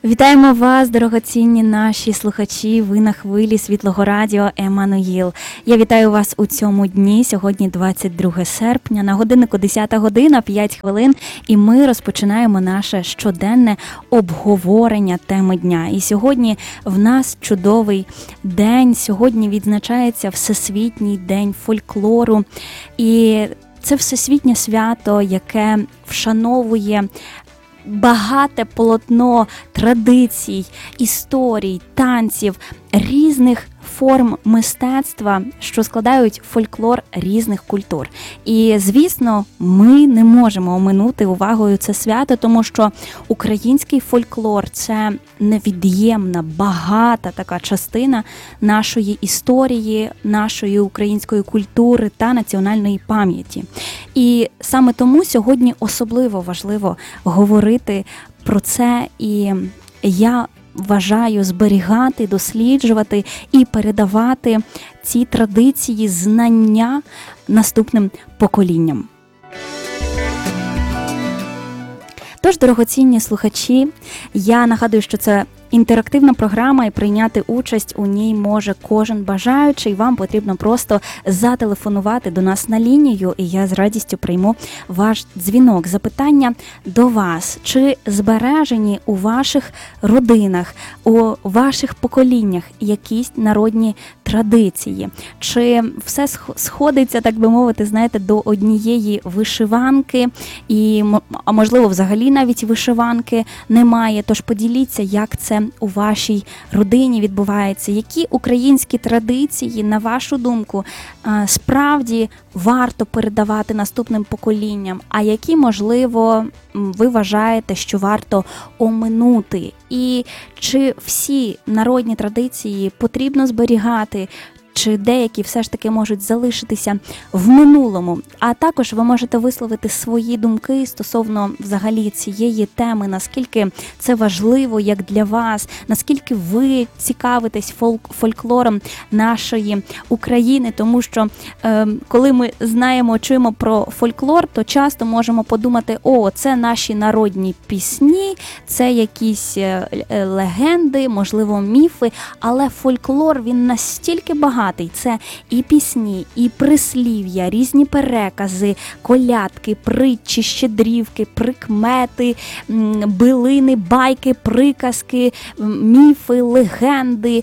Вітаємо вас, дорогоцінні наші слухачі, ви на хвилі Світлого радіо Еммануїл. Я вітаю вас у цьому дні, сьогодні 22 серпня, на годиннику 10 година, 5 хвилин, і ми розпочинаємо наше щоденне обговорення теми дня. І сьогодні в нас чудовий день, сьогодні відзначається Всесвітній день фольклору, і це всесвітнє свято, яке вшановує багате полотно традицій, історій, танців, різних форм мистецтва, що складають фольклор різних культур. І, звісно, ми не можемо оминути увагою це свято, тому що український фольклор – це невід'ємна, багата така частина нашої історії, нашої української культури та національної пам'яті. І саме тому сьогодні особливо важливо говорити про це, і я вважаю зберігати, досліджувати і передавати ці традиції, знання наступним поколінням. Тож, дорогоцінні слухачі, я нагадую, що це інтерактивна програма, і прийняти участь у ній може кожен бажаючий. Вам потрібно просто зателефонувати до нас на лінію, і я з радістю прийму ваш дзвінок. Запитання до вас. Чи збережені у ваших родинах, у ваших поколіннях якісь народні традиції? Чи все сходиться, так би мовити, знаєте, до однієї вишиванки, і, а можливо, взагалі навіть вишиванки немає? Тож поділіться, як це у вашій родині відбувається. Які українські традиції, на вашу думку, справді варто передавати наступним поколінням, а які, можливо, ви вважаєте, що варто оминути? І чи всі народні традиції потрібно зберігати, чи деякі все ж таки можуть залишитися в минулому? А також ви можете висловити свої думки стосовно взагалі цієї теми, наскільки це важливо як для вас, наскільки ви цікавитесь фольклором нашої України, тому що коли ми знаємо, чуємо про фольклор, то часто можемо подумати, це наші народні пісні, це якісь легенди, можливо, міфи, але фольклор, він настільки багатий. Це і пісні, і прислів'я, різні перекази, колядки, притчі, щедрівки, прикмети, билини, байки, приказки, міфи, легенди,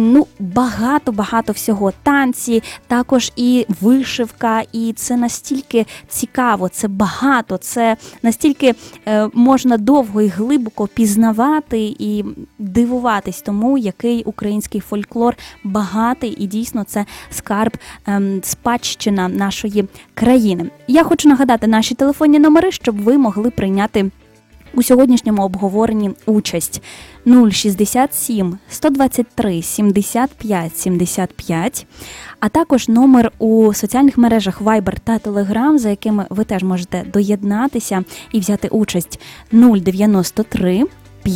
багато всього. Танці, також і вишивка, і це настільки цікаво, це багато, це настільки можна довго і глибоко пізнавати і дивуватись тому, який український фольклор багатий, і дійсно це скарб, спадщина нашої країни. Я хочу нагадати наші телефонні номери, щоб ви могли прийняти у сьогоднішньому обговоренні участь. 067 123 75 75, а також номер у соціальних мережах Viber та Telegram, за якими ви теж можете доєднатися і взяти участь. 093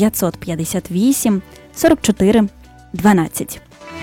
558 44 12.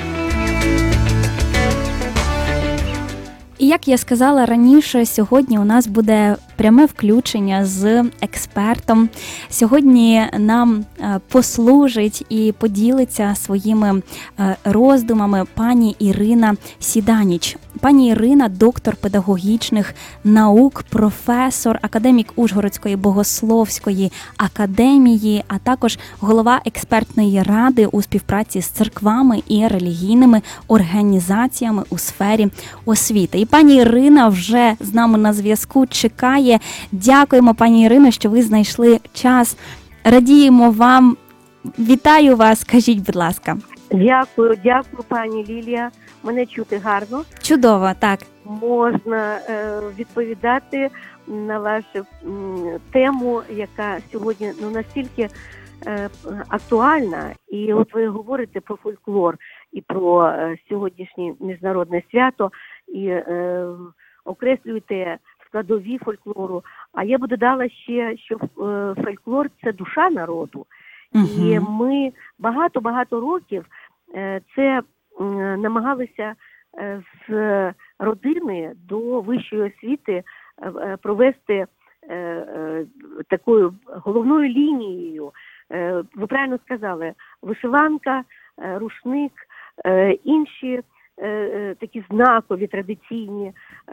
І як я сказала раніше, сьогодні у нас буде пряме включення з експертом. Сьогодні нам послужить і поділиться своїми роздумами пані Ірина Сіданіч. Пані Ірина – доктор педагогічних наук, професор, академік Ужгородської богословської академії, а також голова експертної ради у співпраці з церквами і релігійними організаціями у сфері освіти. І пані Ірина вже з нами на зв'язку, чекає. Дякуємо, пані Ірино, що ви знайшли час. Радіємо вам. Вітаю вас, скажіть, будь ласка. Дякую, пані Лілія. Мене чути гарно? Чудово, так. Можна відповідати на вашу тему, яка сьогодні настільки актуальна. І от ви говорите про фольклор і про сьогоднішнє міжнародне свято, і окреслюєте складові фольклору. А я б додала ще, що фольклор – це душа народу. Угу. І ми багато років це намагалися з родини до вищої освіти провести такою головною лінією ви правильно сказали, вишиванка, рушник, інші такі знакові, традиційні,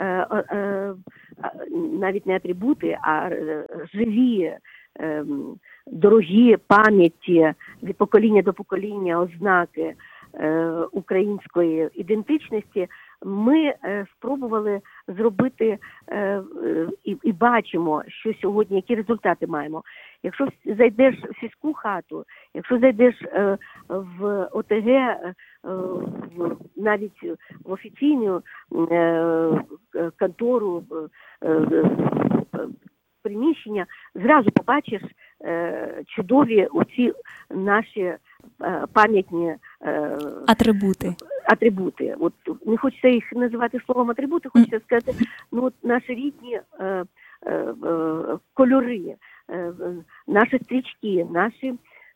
навіть не атрибути, а живі, дорогі пам'яті від покоління до покоління, ознаки української ідентичності, ми спробували зробити і бачимо, що сьогодні, які результати маємо. Якщо зайдеш в сільську хату, якщо зайдеш в ОТГ, навіть в офіційну контору, приміщення, зразу побачиш чудові оці наші пам'ятні атрибути. От не хочеться їх називати словом атрибути, хочеться сказати, наші рідні кольори, наші стрічки, наші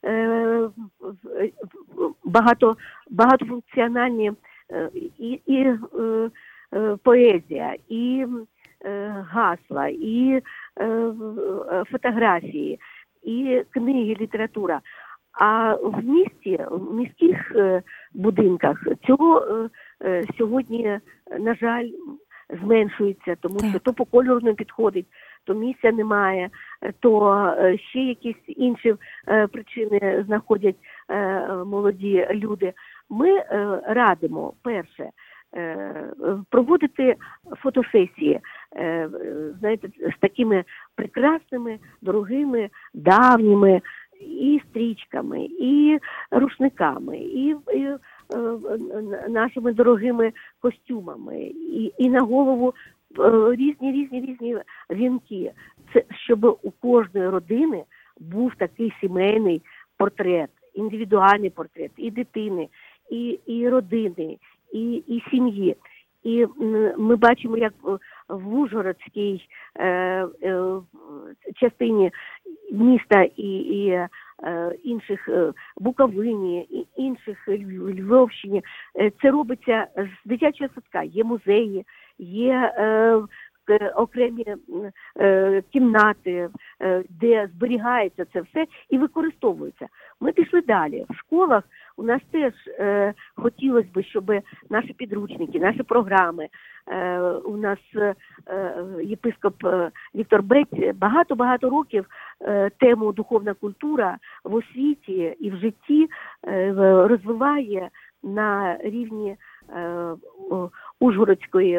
багатофункціональні і поезія, і гасла, і фотографії, і книги, література. А в міських будинках цього сьогодні, на жаль, зменшується, тому що то по кольору не підходить, то місця немає, то ще якісь інші причини знаходять молоді люди. Ми радимо, перше, проводити фотосесії, знаєте, з такими прекрасними, дорогими, давніми і стрічками, і рушниками, і нашими дорогими костюмами, і на голову різні вінки. Це щоб у кожної родини був такий сімейний портрет, індивідуальний портрет і дитини, і родини, і сім'ї. І ми бачимо, як в Ужгородській частині міста і інших Буковині, і інших Львовщині, це робиться з дитячого садка. Є музеї, є окремі кімнати, де зберігається це все і використовується. Ми пішли далі. В школах у нас теж хотілося б, щоб наші підручники, наші програми, у нас єпископ Віктор Бець багато років тему духовна культура в освіті і в житті розвиває на рівні Ужгородської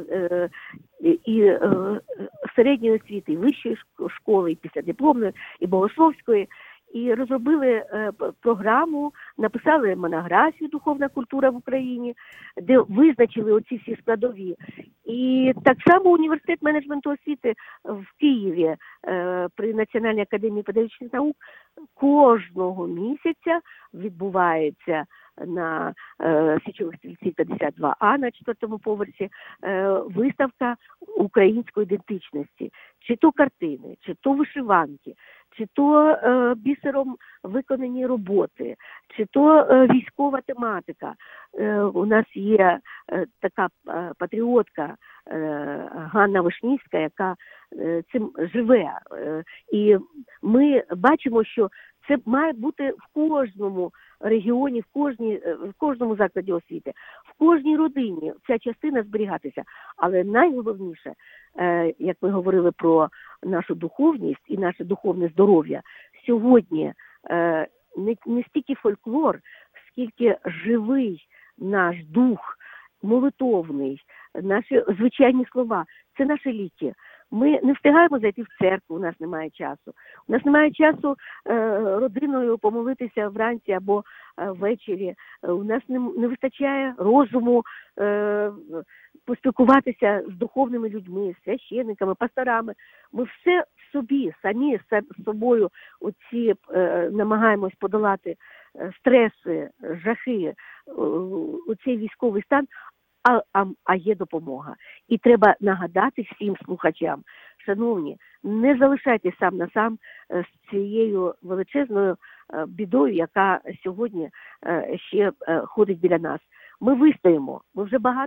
і середньої освіти, і вищої школи, і післядипломної, і богословської. І розробили програму, написали монографію «Духовна культура в Україні», де визначили оці всі складові. І так само університет менеджменту освіти в Києві при Національній академії педагогічних наук кожного місяця відбувається на Січових стрільців 52А на 4-му поверсі виставка української ідентичності. Чи то картини, чи то вишиванки, чи то бісером виконані роботи, чи то військова тематика. У нас є така патріотка Ганна Вишнівська, яка цим живе. І ми бачимо, що це має бути в кожному регіоні, в кожному закладі освіти, в кожній родині ця частина зберігатися. Але найголовніше, як ми говорили про нашу духовність і наше духовне здоров'я, сьогодні не стільки фольклор, скільки живий наш дух, молитовний, наші звичайні слова – це наші ліки. Ми не встигаємо зайти в церкву, у нас немає часу. У нас немає часу родиною помолитися вранці або ввечері. У нас не вистачає розуму поспілкуватися з духовними людьми, священниками, пасторами. Ми все в собі, самі з собою оці намагаємось подолати стреси, жахи, оцей військовий стан. А є допомога. І треба нагадати всім слухачам, шановні, не залишайтесь сам на сам з цією величезною бідою, яка сьогодні ще ходить біля нас. Ми вистоїмо. Ми вже багато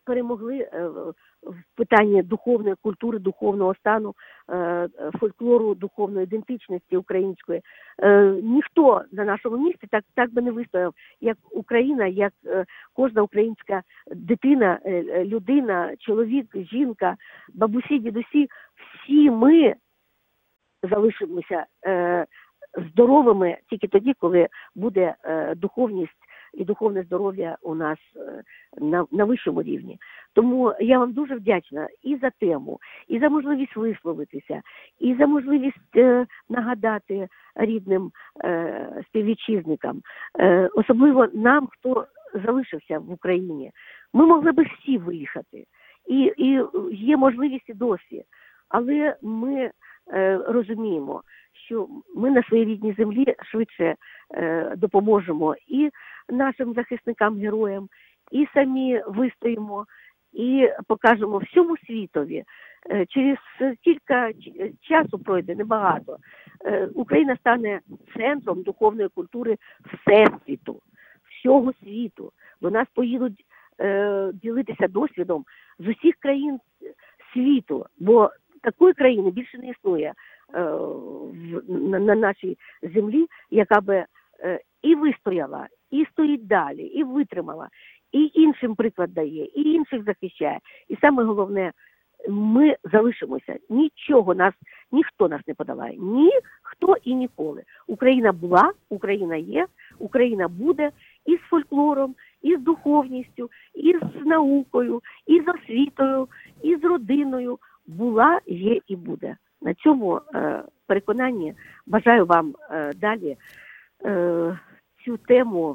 перемогли в питанні духовної культури, духовного стану, фольклору, духовної ідентичності української. Ніхто на нашому місці так би не вистояв, як Україна, як кожна українська дитина, людина, чоловік, жінка, бабусі, дідусі. Всі ми залишимося здоровими тільки тоді, коли буде духовність і духовне здоров'я у нас на вищому рівні. Тому я вам дуже вдячна і за тему, і за можливість висловитися, і за можливість нагадати рідним співвітчизникам, особливо нам, хто залишився в Україні. Ми могли би всі виїхати, і є можливість і досі, але ми розуміємо, що ми на своїй рідній землі швидше допоможемо і нашим захисникам-героям, і самі вистоїмо, і покажемо всьому світові. Через кілька часу пройде, небагато, Україна стане центром духовної культури всесвіту, всього світу. До нас поїдуть ділитися досвідом з усіх країн світу, бо такої країни більше не існує на нашій землі, яка би і вистояла, і стоїть далі, і витримала, і іншим приклад дає, і інших захищає. І саме головне, ми залишимося. Ніхто нас не подолає. Ніхто і ніколи. Україна була, Україна є, Україна буде і з фольклором, і з духовністю, і з наукою, і з освітою, і з родиною. Була, є і буде. На цьому переконанні бажаю вам далі цю тему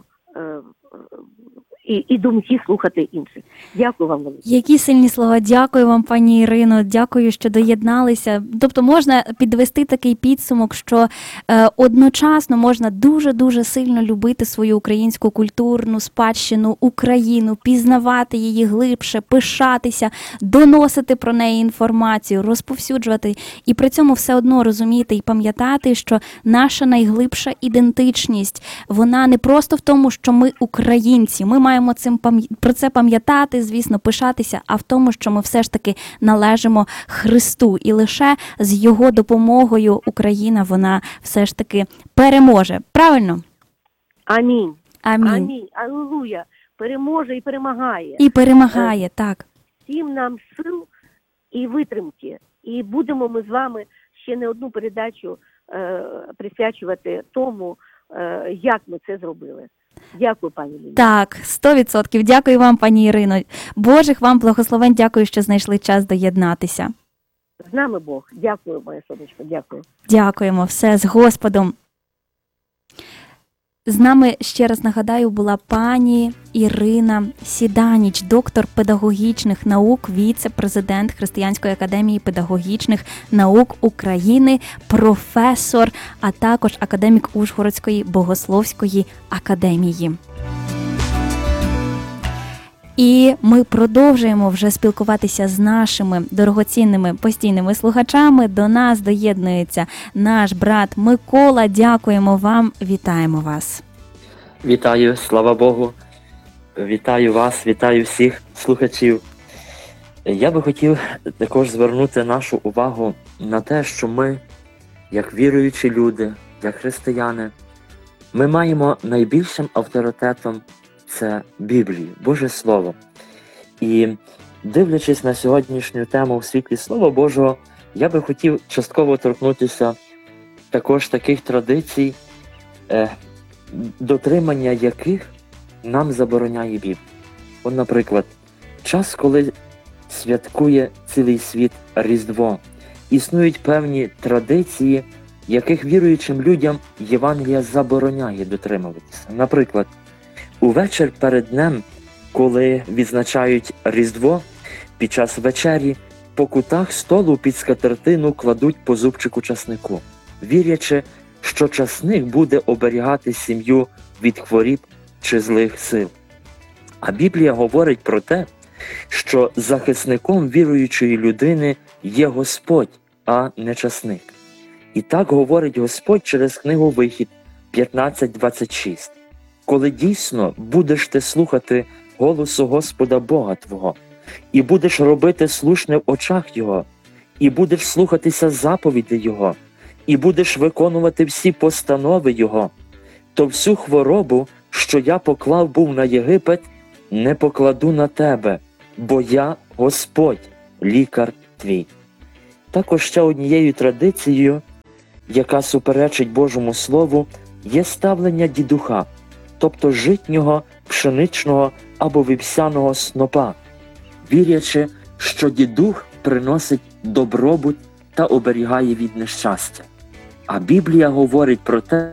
і думки слухати інших. Дякую вам велике. Які сильні слова. Дякую вам, пані Ірино. Дякую, що доєдналися. Тобто можна підвести такий підсумок, що одночасно можна дуже-дуже сильно любити свою українську культурну спадщину, Україну, пізнавати її глибше, пишатися, доносити про неї інформацію, розповсюджувати. І при цьому все одно розуміти і пам'ятати, що наша найглибша ідентичність, вона не просто в тому, що ми українці. Ми маємо про це пам'ятати, звісно, пишатися, а в тому, що ми все ж таки належимо Христу. І лише з його допомогою Україна, вона все ж таки переможе. Правильно? Амінь. Амінь. Амінь. Алілуя. Переможе і перемагає. І перемагає, так. Всім нам сил і витримки. І будемо ми з вами ще не одну передачу присвячувати тому, як ми це зробили. Дякую, пані Ліна. Так, 100%. Дякую вам, пані Ірино. Божих вам благословень. Дякую, що знайшли час доєднатися. З нами Бог. Дякую, моє сонечко. Дякую. Дякуємо. Все з Господом. З нами, ще раз нагадаю, була пані Ірина Сіданіч, доктор педагогічних наук, віце-президент Християнської академії педагогічних наук України, професор, а також академік Ужгородської богословської академії. І ми продовжуємо вже спілкуватися з нашими дорогоцінними постійними слухачами. До нас доєднується наш брат Микола. Дякуємо вам, вітаємо вас. Вітаю, слава Богу. Вітаю вас, вітаю всіх слухачів. Я би хотів також звернути нашу увагу на те, що ми, як віруючі люди, як християни, ми маємо найбільшим авторитетом це Біблію, Боже Слово. І дивлячись на сьогоднішню тему у світлі Слова Божого, я би хотів частково торкнутися також таких традицій, дотримання яких нам забороняє Біблія. От, наприклад, час, коли святкує цілий світ Різдво, існують певні традиції, яких віруючим людям Євангелія забороняє дотримуватися. Наприклад, увечір перед днем, коли відзначають Різдво, під час вечері по кутах столу під скатертину кладуть по зубчику часнику, вірячи, що часник буде оберігати сім'ю від хворіб чи злих сил. А Біблія говорить про те, що захисником віруючої людини є Господь, а не часник. І так говорить Господь через книгу Вихід 15:26. Коли дійсно будеш ти слухати голосу Господа Бога твого, і будеш робити слушне в очах Його, і будеш слухатися заповідей Його, і будеш виконувати всі постанови Його, то всю хворобу, що я поклав був на Єгипет, не покладу на тебе, бо я Господь, лікар твій. Також ще однією традицією, яка суперечить Божому Слову, є ставлення дідуха, тобто житнього, пшеничного або вівсяного снопа, вірячи, що дідух приносить добробут та оберігає від нещастя. А Біблія говорить про те,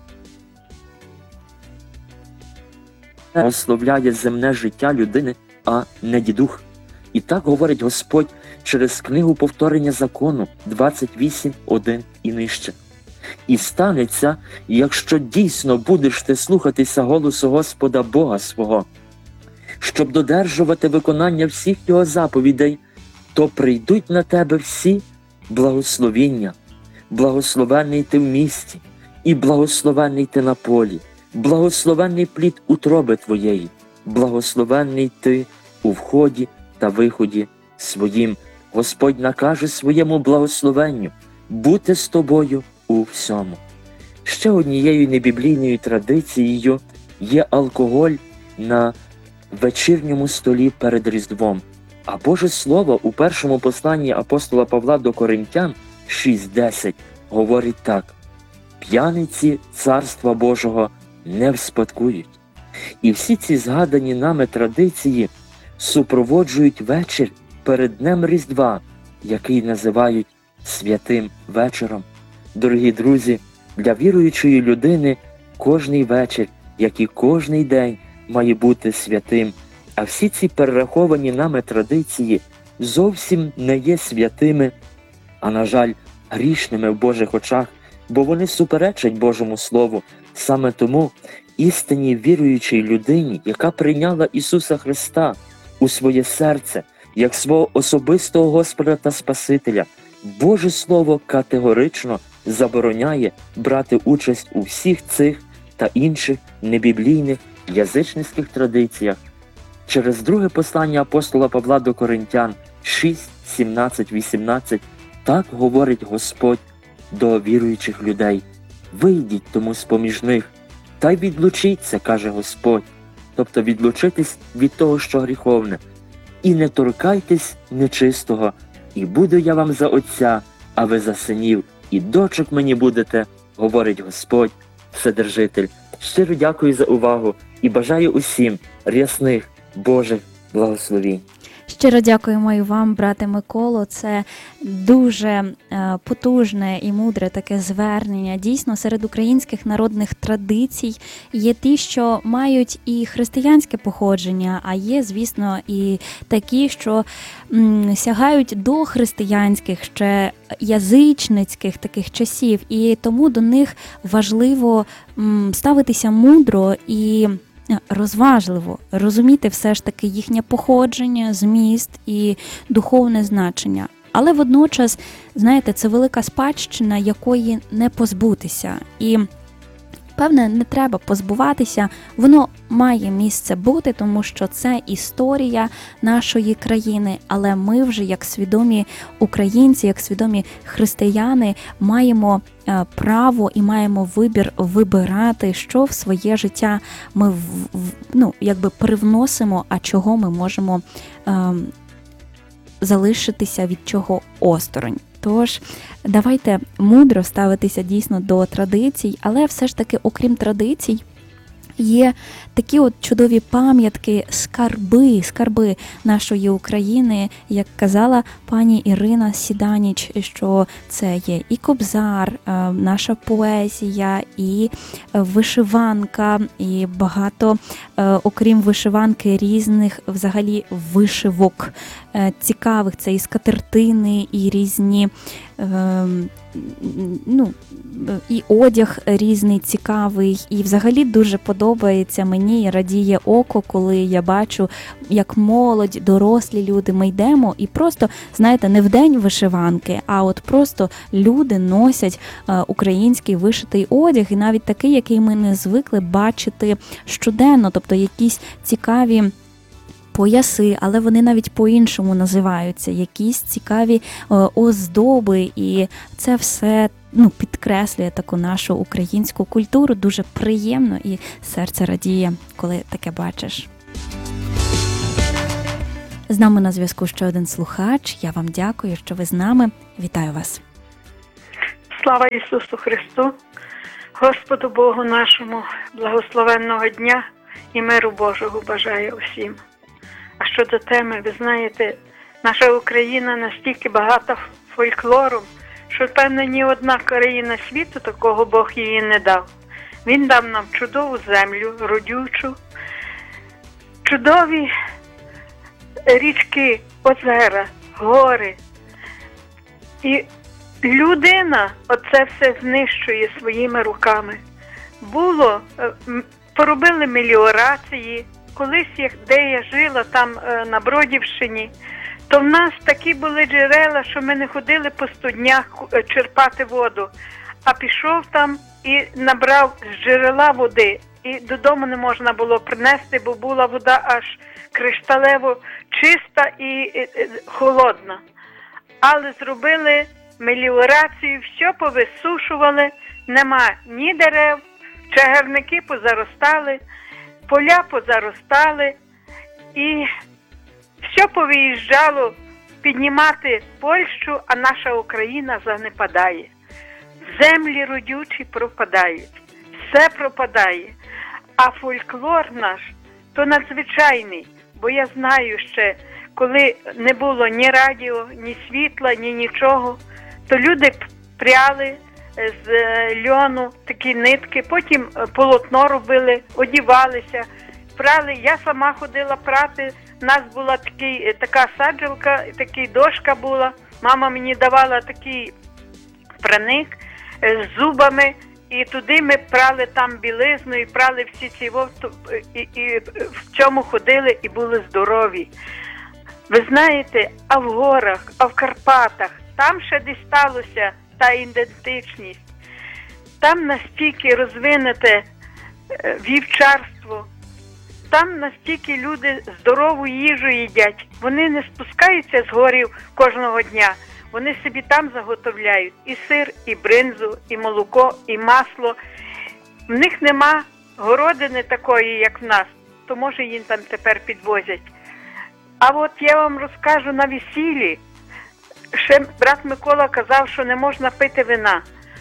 що благословляє земне життя людини, а не дідух. І так говорить Господь через книгу повторення закону 28:1 і нижче. І станеться, якщо дійсно будеш ти слухатися голосу Господа Бога свого, щоб додержувати виконання всіх Його заповідей, то прийдуть на тебе всі благословіння. Благословенний ти в місті, і благословенний ти на полі, благословенний плід утроби твоєї, благословенний ти у вході та виході своїм. Господь накаже своєму благословенню бути з тобою у всьому. Ще однією небіблійною традицією є алкоголь на вечірньому столі перед Різдвом. А Боже Слово у першому посланні апостола Павла до Коринтян 6:10 говорить так: «П'яниці Царства Божого не вспадкують». І всі ці згадані нами традиції супроводжують вечір перед Днем Різдва, який називають святим вечором. Дорогі друзі, для віруючої людини кожний вечір, як і кожний день, має бути святим. А всі ці перераховані нами традиції зовсім не є святими, а, на жаль, грішними в Божих очах, бо вони суперечать Божому Слову. Саме тому істинній віруючій людині, яка прийняла Ісуса Христа у своє серце, як свого особистого Господа та Спасителя, Боже Слово категорично забороняє брати участь у всіх цих та інших небіблійних язичницьких традиціях. Через друге послання апостола Павла до Коринтян 6:17-18 так говорить Господь до віруючих людей: «Вийдіть тому з-поміж них, та й відлучіться, каже Господь», тобто відлучитись від того, що гріховне, «і не торкайтесь нечистого, і буду я вам за отця, а ви за синів, і дочок мені будете», говорить Господь, Вседержитель. Щиро дякую за увагу і бажаю усім рясних Божих благословінь. Щиро дякуємо і вам, брате Миколо. Це дуже потужне і мудре таке звернення. Дійсно, серед українських народних традицій є ті, що мають і християнське походження, а є, звісно, і такі, що сягають до християнських, ще язичницьких таких часів. І тому до них важливо ставитися мудро і розважливо, розуміти все ж таки їхнє походження, зміст і духовне значення. Але водночас, знаєте, це велика спадщина, якої не позбутися. І, певне, не треба позбуватися, воно має місце бути, тому що це історія нашої країни, але ми вже, як свідомі українці, як свідомі християни, маємо право і маємо вибір вибирати, що в своє життя ми привносимо, а чого ми можемо залишитися, від чого осторонь. Тож, давайте мудро ставитися дійсно до традицій, але все ж таки, окрім традицій, є такі от чудові пам'ятки, скарби нашої України, як казала пані Ірина Сіданіч, що це є і кобзар, наша поезія, і вишиванка, і багато, окрім вишиванки, різних взагалі вишивок цікавих. Це і скатертини, і різні, і одяг різний, цікавий. І взагалі дуже подобається мені і радіє око, коли я бачу, як молодь, дорослі люди, ми йдемо і просто, знаєте, не в день вишиванки, а от просто люди носять український вишитий одяг, і навіть такий, який ми не звикли бачити щоденно, тобто якісь цікаві пояси, але вони навіть по-іншому називаються, якісь цікаві оздоби, і це все підкреслює таку нашу українську культуру. Дуже приємно і серце радіє, коли таке бачиш. З нами на зв'язку ще один слухач. Я вам дякую, що ви з нами. Вітаю вас. Слава Ісусу Христу, Господу Богу нашому, благословенного дня і миру Божого бажаю усім. А щодо теми, ви знаєте, наша Україна настільки багата фольклором, що, певно, ні одна країна світу такого Бог її не дав. Він дав нам чудову землю, родючу, чудові річки, озера, гори. І людина оце все знищує своїми руками. Поробили меліорації. Колись, де я жила, там на Бродівщині, то в нас такі були джерела, що ми не ходили по студнях черпати воду, а пішов там і набрав з джерела води. І додому не можна було принести, бо була вода аж кришталево чиста і холодна. Але зробили меліорацію, все повисушували, нема ні дерев, чагарники позаростали, поля позаростали, і все повиїжджало піднімати Польщу, а наша Україна занепадає. Землі родючі пропадають, все пропадає. А фольклор наш то надзвичайний, бо я знаю ще, коли не було ні радіо, ні світла, ні нічого, то люди пряли з льону такі нитки, потім полотно робили, одівалися, прали. Я сама ходила прати, у нас була така саджалка, така дошка була, мама мені давала такий праник з зубами, і туди ми прали там білизну, і прали всі ці і в цьому ходили і були здорові. Ви знаєте, а в горах, а в Карпатах, там ще десь сталося та ідентичність. Там настільки розвинуте вівчарство, там настільки люди здорову їжу їдять. Вони не спускаються з горів кожного дня. Вони собі там заготовляють і сир, і бринзу, і молоко, і масло. В них нема городини такої, як в нас, то може їм там тепер підвозять. А от я вам розкажу на весіллі. Ще брат Микола казав, що не можна пити вина.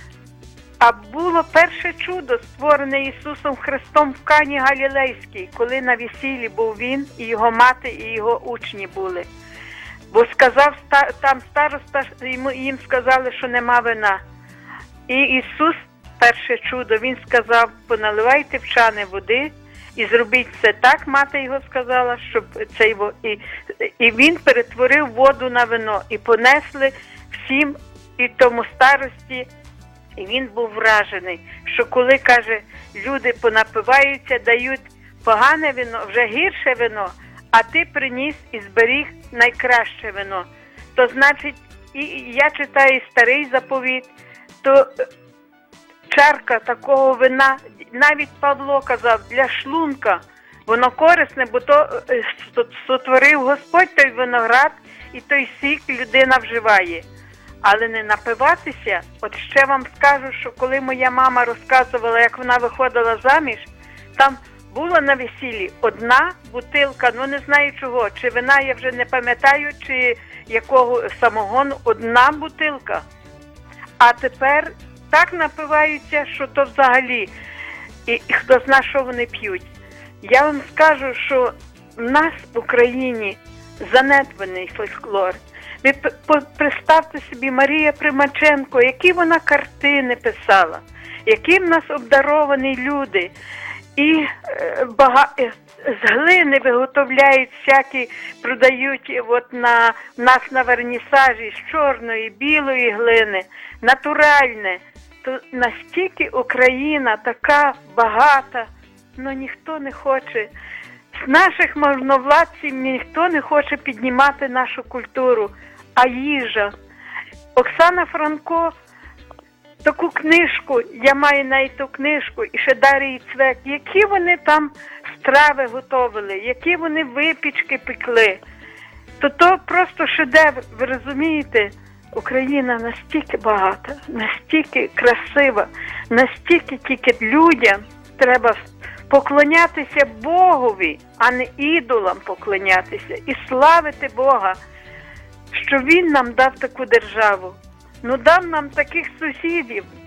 А було перше чудо, створене Ісусом Христом в Кані Галілейській, коли на весіллі був він, і його мати, і його учні були. Бо сказав там староста, їм сказали, що нема вина. І Ісус, перше чудо, Він сказав, поналивайте в чани води і зробіть це так, мати його сказала, щоб і Він перетворив воду на вино. І понесли всім, і тому старості, і він був вражений, що коли, каже, люди понапиваються, дають погане вино, вже гірше вино, а ти приніс і зберіг найкраще вино. То значить, і я читаю старий заповіт, то чарка такого вина, навіть Павло казав, для шлунка, воно корисне, бо то сотворив Господь той виноград, і той сік людина вживає. Але не напиватися. От ще вам скажу, що коли моя мама розказувала, як вона виходила заміж, там була на весіллі одна бутилка, не знаю чого, чи вина, я вже не пам'ятаю, чи якого самогону, одна бутилка. А тепер так напиваються, що то взагалі, і хто знає, що вони п'ють. Я вам скажу, що в нас в Україні занедбаний фольклор. Ви представте собі, Марія Примаченко, які вона картини писала, які в нас обдаровані люди. І з глини виготовляють всякі, продають от нас на вернісажі з чорної, білої глини, натуральне. То настільки Україна така багата, ніхто не хоче. З наших можновладців ніхто не хоче піднімати нашу культуру. А їжа. Оксана Франко, таку книжку, я маю навіть ту книжку, і ще Дар'ї Цвек, які вони там страви готовили, які вони випічки пекли. То просто шедевр, ви розумієте? Україна настільки багата, настільки красива, настільки тільки людям треба поклонятися Богові, а не ідолам поклонятися. І славити Бога, що Він нам дав таку державу. Ну, дав нам таких сусідів,